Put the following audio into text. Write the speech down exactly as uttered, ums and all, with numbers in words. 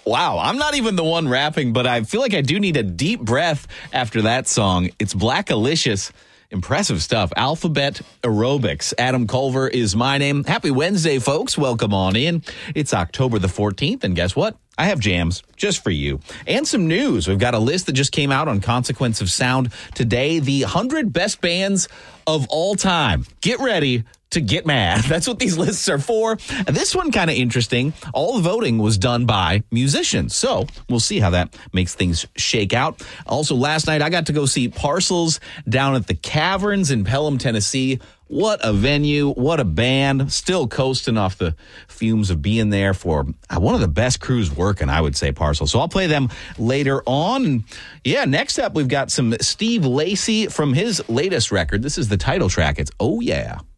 Wow, I'm not even the one rapping, but I feel like I do need a deep breath after that song. It's Blackalicious. Impressive stuff. Alphabet Aerobics. Adam Culver is my name. Happy Wednesday, folks. Welcome on in. It's October the fourteenth, and guess what? I have jams just for you. And some news. We've got a list that just came out on Consequence of Sound today. The one hundred best bands of all time. Get ready to get mad. That's what these lists are for. And this one kind of interesting. All the voting was done by musicians. So we'll see how that makes things shake out. Also, last night I got to go see Parcels down at the Caverns in Pelham, Tennessee. What a venue. What a band. Still coasting off the fumes of being there for one of the best crews working, I would say, Parcels. So I'll play them later on. And yeah, next up, we've got some Steve Lacy from his latest record. This is the title track. It's Oh Yeah.